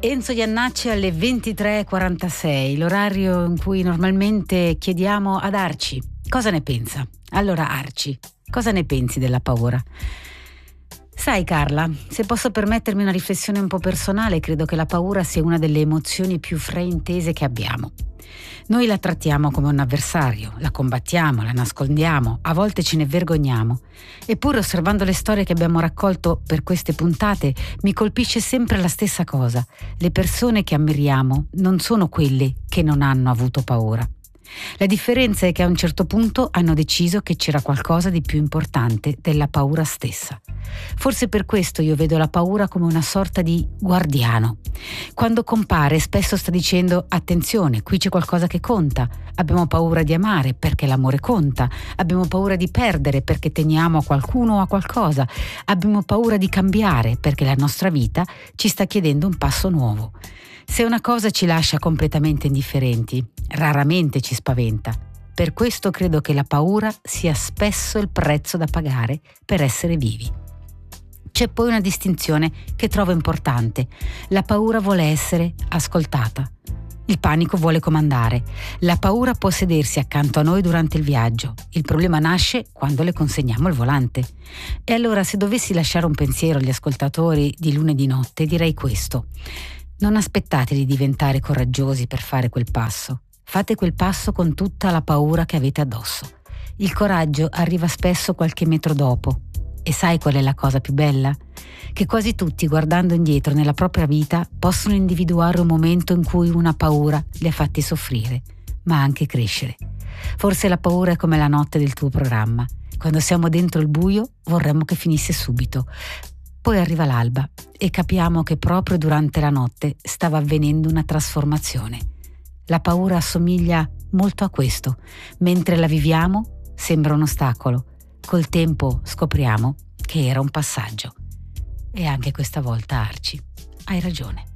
Enzo Jannacci alle 23:46, l'orario in cui normalmente chiediamo ad Arci cosa ne pensa. Allora Arci, cosa ne pensi della paura? Sai Carla, se posso permettermi una riflessione un po' personale, credo che la paura sia una delle emozioni più fraintese che abbiamo. Noi la trattiamo come un avversario, la combattiamo, la nascondiamo, a volte ce ne vergogniamo. Eppure osservando le storie che abbiamo raccolto per queste puntate mi colpisce sempre la stessa cosa. Le persone che ammiriamo non sono quelle che non hanno avuto paura. La differenza è che a un certo punto hanno deciso che c'era qualcosa di più importante della paura stessa. Forse per questo io vedo la paura come una sorta di guardiano. Quando compare spesso sta dicendo attenzione, qui c'è qualcosa che conta. Abbiamo paura di amare perché l'amore conta. Abbiamo paura di perdere perché teniamo a qualcuno o a qualcosa. Abbiamo paura di cambiare perché la nostra vita ci sta chiedendo un passo nuovo. Se una cosa ci lascia completamente indifferenti, raramente ci spaventa. Per questo credo che la paura sia spesso il prezzo da pagare per essere vivi. C'è poi una distinzione che trovo importante. La paura vuole essere ascoltata. Il panico vuole comandare. La paura può sedersi accanto a noi durante il viaggio. Il problema nasce quando le consegniamo il volante. E allora, se dovessi lasciare un pensiero agli ascoltatori di lunedì notte, direi questo. Non aspettate di diventare coraggiosi per fare quel passo. Fate quel passo con tutta la paura che avete addosso. Il coraggio arriva spesso qualche metro dopo. E sai qual è la cosa più bella? Che quasi tutti, guardando indietro nella propria vita, possono individuare un momento in cui una paura li ha fatti soffrire, ma anche crescere. Forse la paura è come la notte del tuo programma. Quando siamo dentro il buio vorremmo che finisse subito. Poi arriva l'alba e capiamo che proprio durante la notte stava avvenendo una trasformazione. La paura assomiglia molto a questo. Mentre la viviamo, sembra un ostacolo. Col tempo scopriamo che era un passaggio. E anche questa volta, Arci, hai ragione.